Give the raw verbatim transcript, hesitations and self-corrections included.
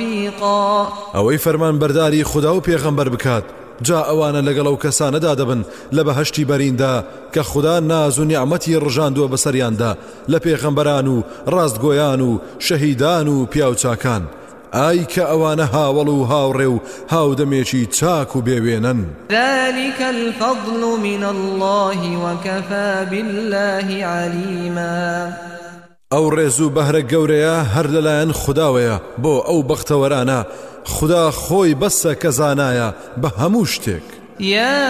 رفيقا ئەوەی فەرمان بەرداری خدا و پێغەمبەر بکات جا ئەوانە لەگەڵ ئەو کەسانەدا دەبن لە بەهەشتی بەریندا کە خدا ناز و نیعمەتی ڕژاندووە بەسەریاندا لە پێغەمبەران و ڕاستگۆیان و شەهیدان و پیاوچاکان ئای کە ئەوانە هاوڵ و هاوڕێ و هاودەمێکی چاک و بێوێنن. ذلك الفضل من الله وكفى بالله عليما. ئەو ڕێز و بەهرە گەورەیە هەر لەلایەن خداوەیە بۆ ئەو بەختەوەرانە خدا خۆی بەسە کە زانایە بە هەموو شتێک.